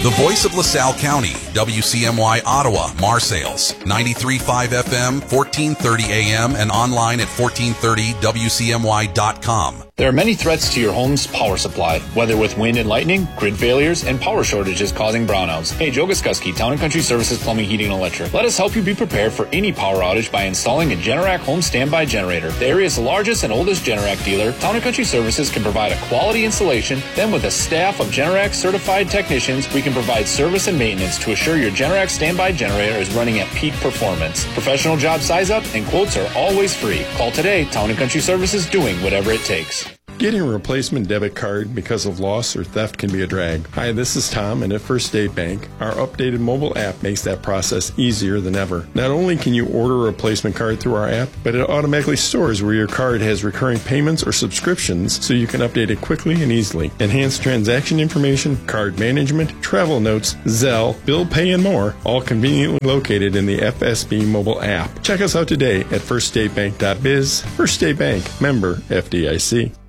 The voice of LaSalle County, WCMY Ottawa, Marseilles, 93.5 FM, 1430 AM, and online at 1430WCMY.com. There are many threats to your home's power supply, whether with wind and lightning, grid failures, and power shortages causing brownouts. Hey, Joe Guskuski, Town & Country Services Plumbing, Heating, and Electric. Let us help you be prepared for any power outage by installing a Generac home standby generator. The area's largest and oldest Generac dealer, Town & Country Services can provide a quality installation. Then with a staff of Generac certified technicians, we can provide service and maintenance to assure your Generac standby generator is running at peak performance. Professional job size up and quotes are always free. Call today. Town & Country Services, doing whatever it takes. Getting a replacement debit card because of loss or theft can be a drag. Hi, this is Tom, and at First State Bank, our updated mobile app makes that process easier than ever. Not only can you order a replacement card through our app, but it automatically stores where your card has recurring payments or subscriptions so you can update it quickly and easily. Enhanced transaction information, card management, travel notes, Zelle, bill pay, and more, all conveniently located in the FSB mobile app. Check us out today at firststatebank.biz. First State Bank, member FDIC.